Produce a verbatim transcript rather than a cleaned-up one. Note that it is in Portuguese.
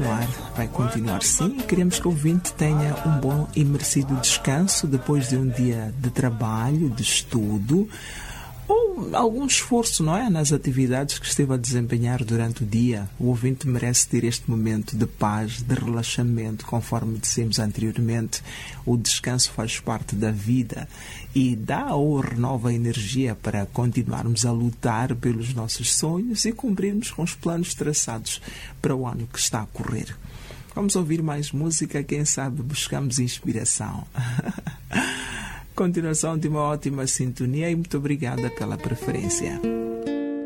continuar, vai continuar sim. Queremos que o ouvinte tenha um bom e merecido descanso depois de um dia de trabalho, de estudo, ou algum esforço, não é? Nas atividades que esteve a desempenhar durante o dia. O ouvinte merece ter este momento de paz, de relaxamento, conforme dissemos anteriormente. O descanso faz parte da vida e dá ou renova energia para continuarmos a lutar pelos nossos sonhos e cumprirmos com os planos traçados para o ano que está a correr. Vamos ouvir mais música, quem sabe buscamos inspiração. Continuação de uma ótima sintonia e muito obrigada pela preferência.